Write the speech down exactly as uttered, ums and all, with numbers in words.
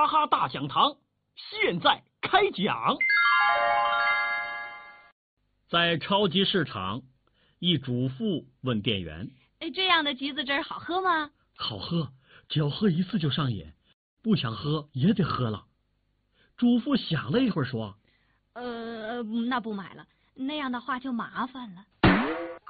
哈哈大讲堂现在开讲。在超级市场，一主妇问店员： 哎，这样的橘子汁好喝吗？ 好喝，只要喝一次就上瘾，不想喝也得喝了。主妇想了一会儿说： 呃，那不买了，那样的话就麻烦了。